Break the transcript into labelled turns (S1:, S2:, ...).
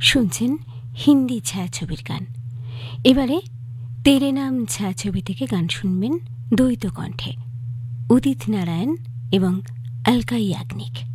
S1: শুনছেন হিন্দি ছায়াছবির গান। এবারে তেরে নাম ছায়াছবি থেকে গান শুনবেন দ্বৈত কণ্ঠে উদিত নারায়ণ এবং অলকা ইয়াগনিক।